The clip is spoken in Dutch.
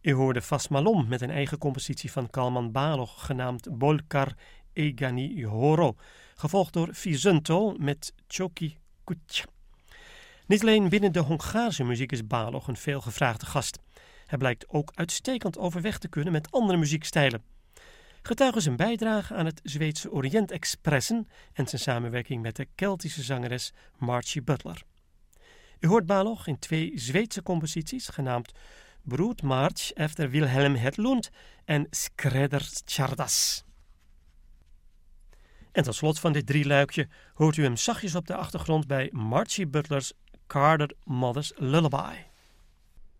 U hoorde Fasmalom met een eigen compositie van Kalman Balogh genaamd Bolkar Egani Horo, gevolgd door Fisunto met Choki Kutja. Niet alleen binnen de Hongaarse muziek is Balogh een veelgevraagde gast. Hij blijkt ook uitstekend overweg te kunnen met andere muziekstijlen. Getuige zijn bijdrage aan het Zweedse Orient-Expressen en zijn samenwerking met de Keltische zangeres Marci Butler. U hoort Balogh in 2 Zweedse composities genaamd Broodmarch efter Wilhelm Hedlund en Skrädders Tjardas. En tot slot van dit 3-luikje hoort u hem zachtjes op de achtergrond bij Marci Butler's Carter Mother's Lullaby.